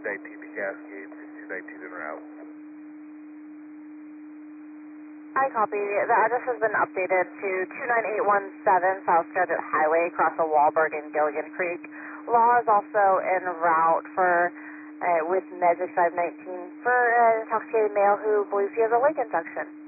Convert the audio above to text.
6219 to Cascade, 6219 en route. I copy. The address has been updated to 29817 South Skagit Highway across the Wahlberg and Gilligan Creek. Law is also en route for with Med 6519 for an intoxicated male who believes he has a leg infection.